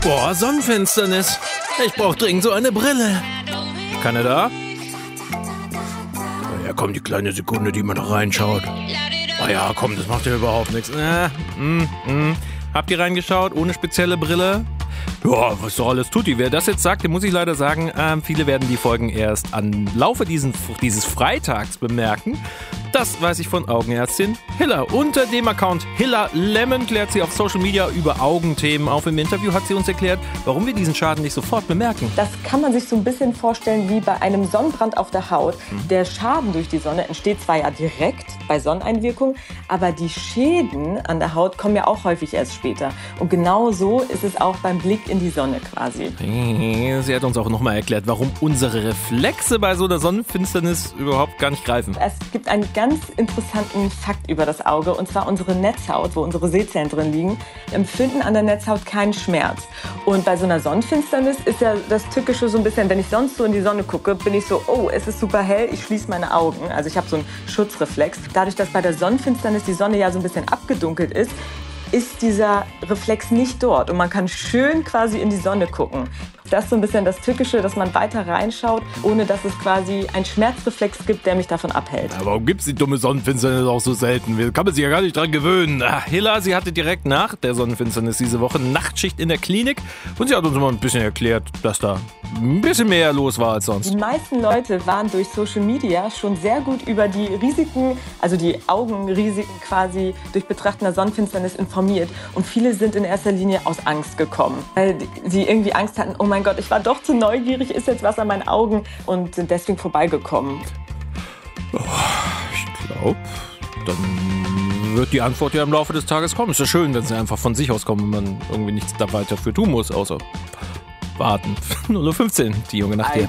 Boah, Sonnenfinsternis. Ich brauche dringend so eine Brille. Keine da? Ja, komm, die kleine Sekunde, die man da reinschaut. Ah ja, komm, das macht ja überhaupt nichts. Habt ihr reingeschaut? Ohne spezielle Brille? Ja, was doch alles tutti. Wer das jetzt sagt, dem muss ich leider sagen, viele werden die Folgen erst am Laufe dieses Freitags bemerken. Das weiß ich von Augenärztin Hilla. Unter dem Account Hilla Lemon klärt sie auf Social Media über Augenthemen auf. Im Interview hat sie uns erklärt, warum wir diesen Schaden nicht sofort bemerken. Das kann man sich so ein bisschen vorstellen wie bei einem Sonnenbrand auf der Haut. Der Schaden durch die Sonne entsteht zwar ja direkt bei Sonneneinwirkung, aber die Schäden an der Haut kommen ja auch häufig erst später. Und genau so ist es auch beim Blick in die Sonne quasi. Sie hat uns auch nochmal erklärt, warum unsere Reflexe bei so einer Sonnenfinsternis überhaupt gar nicht greifen. Es gibt einen ganz interessanten Fakt über das Auge, und zwar unsere Netzhaut, wo unsere Sehzellen drin liegen, empfinden an der Netzhaut keinen Schmerz. Und bei so einer Sonnenfinsternis ist ja das Tückische so ein bisschen, wenn ich sonst so in die Sonne gucke, bin ich so, oh, es ist super hell, ich schließe meine Augen. Also ich habe so einen Schutzreflex. Dadurch, dass bei der Sonnenfinsternis die Sonne ja so ein bisschen abgedunkelt ist dieser Reflex nicht dort und man kann schön quasi in die Sonne gucken. Das ist so ein bisschen das Tückische, dass man weiter reinschaut, ohne dass es quasi einen Schmerzreflex gibt, der mich davon abhält. Aber warum gibt es die dumme Sonnenfinsternis auch so selten? Kann man sich ja gar nicht dran gewöhnen. Hilla, sie hatte direkt nach der Sonnenfinsternis diese Woche Nachtschicht in der Klinik und sie hat uns mal ein bisschen erklärt, dass da ein bisschen mehr los war als sonst. Die meisten Leute waren durch Social Media schon sehr gut über die Risiken, also die Augenrisiken quasi durch Betrachten der Sonnenfinsternis informiert. Und viele sind in erster Linie aus Angst gekommen, weil sie irgendwie Angst hatten, oh mein Gott, ich war doch zu neugierig, ist jetzt was an meinen Augen, und sind deswegen vorbeigekommen. Ich glaube, dann wird die Antwort ja im Laufe des Tages kommen. Ist ja schön, wenn sie einfach von sich aus kommen und man irgendwie nichts da weiter für tun muss, außer warten. 0:15 Uhr, die junge Nacht hier.